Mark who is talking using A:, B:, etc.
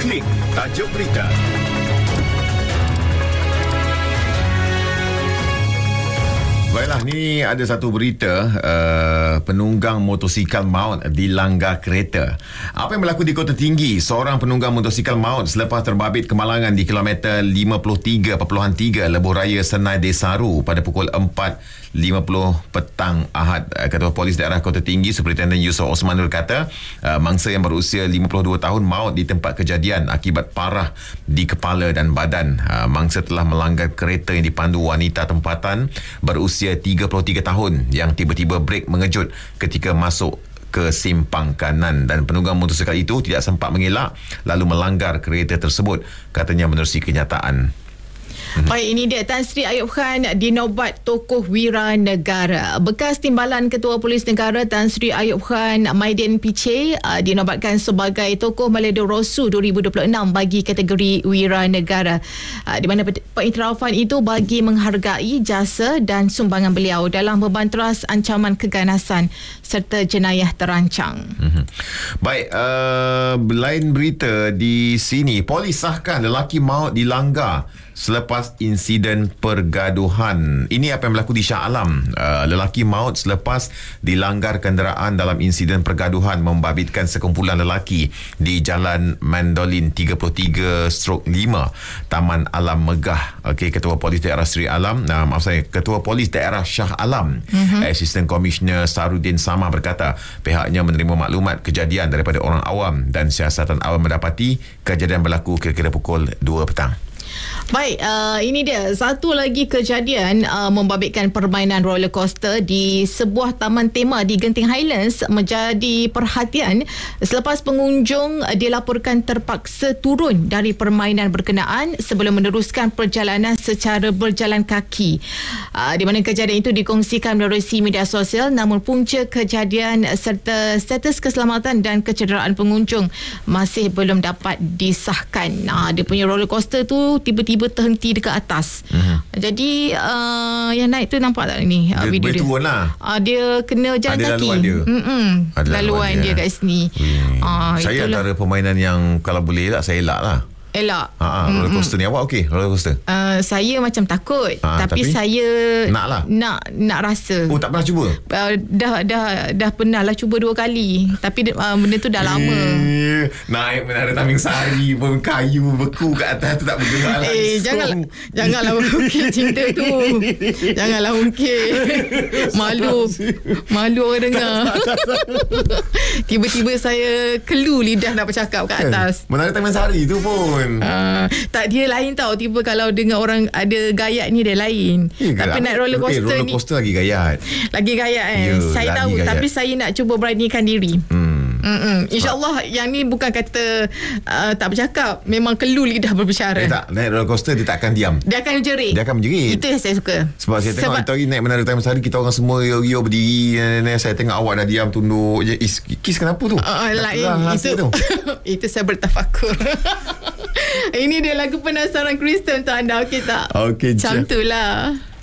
A: Klik tajuk berita. Baiklah, ni ada satu berita penunggang motosikal maut dilanggar kereta. Apa yang berlaku di Kota Tinggi? Seorang penunggang motosikal maut selepas terbabit kemalangan di kilometer 53.3 Lebuh Raya Senai Desaru pada pukul 4.50 petang Ahad. Ketua Polis Daerah Kota Tinggi Superintendent Yusof Osman berkata mangsa yang berusia 52 tahun maut di tempat kejadian akibat parah di kepala dan badan. Mangsa telah melanggar kereta yang dipandu wanita tempatan berusia 33 tahun yang tiba-tiba brek mengejut ketika masuk ke simpang kanan, dan penunggang motosikal itu tidak sempat mengelak lalu melanggar kereta tersebut, katanya menerusi kenyataan.
B: Baik, ini dia Tan Sri Ayub Khan dinobat tokoh wira negara. Bekas Timbalan Ketua Polis Negara Tan Sri Ayub Khan Maidin PC dinobatkan sebagai tokoh Maledorosu 2026 bagi kategori wira negara, di mana pengiktirafan itu bagi menghargai jasa dan sumbangan beliau dalam membanteras ancaman keganasan serta jenayah terancang.
A: Baik, lain berita di sini, polis sahkan lelaki maut dilanggar selepas insiden pergaduhan. Ini apa yang berlaku di Shah Alam. Lelaki maut selepas dilanggar kenderaan dalam insiden pergaduhan membabitkan sekumpulan lelaki di Jalan Mandolin 33/5 Taman Alam Megah. Okey, Ketua Polis Daerah Sri Alam, Ketua Polis Daerah Shah Alam, Assistant Commissioner Sarudin Samah berkata pihaknya menerima maklumat kejadian daripada orang awam dan siasatan awam mendapati kejadian berlaku kira-kira pukul 2 petang.
B: Baik, ini dia satu lagi kejadian membabitkan permainan roller coaster di sebuah taman tema di Genting Highlands menjadi perhatian selepas pengunjung dilaporkan terpaksa turun dari permainan berkenaan sebelum meneruskan perjalanan secara berjalan kaki. Di mana kejadian itu dikongsikan melalui media sosial, namun punca kejadian serta status keselamatan dan kecederaan pengunjung masih belum dapat disahkan. Dia punya roller coaster tu tiba-tiba terhenti dekat atas. Jadi yang naik tu nampak tak ni video dia?
A: Turun lah.
B: Dia kena jalan
A: ada
B: kaki.
A: Laluan dia. Ada
B: laluan dia kat sini.
A: Saya
B: itulah.
A: antara permainan yang kalau boleh tak saya elak lah.
B: Elak.
A: Roller coaster ni awak okey? Roller coaster?
B: Saya macam takut, tapi saya nak rasa.
A: Oh, tak pernah cuba?
B: Dah pernah lah cuba 2 kali. Tapi benda tu dah lama.
A: Naik Menara Taming Sari pun kayu beku kat atas tu tak bergerak langsung.
B: Janganlah ungkit cinta tu. Janganlah ungkit. Malu orang dengar. Tiba-tiba saya kelu lidah nak bercakap kat atas.
A: Menara Taming Sari tu pun
B: tak, dia lain tau. Tiba kalau dengar orang ada gayat ni dia lain. Tapi naik roller coaster
A: roller coaster ni lagi gayat
B: saya tahu gayat. Tapi saya nak cuba beranikan diri. InsyaAllah yang ni bukan kata tak bercakap, memang kelu lidah berbicara.
A: Tak, naik roller coaster dia tak akan diam.
B: Dia akan menjerit. Itu yang saya suka.
A: Sebab saya tengok kita naik Menara Taming Sari, kita orang semua yo berdiri. Saya tengok awak dah diam tunduk je. Kis kenapa tu?
B: Lain itu. Itu saya bertafakur. Ini dia lagu penasaran Kristen untuk anda. Okey tak?
A: Okey,
B: macam tu lah.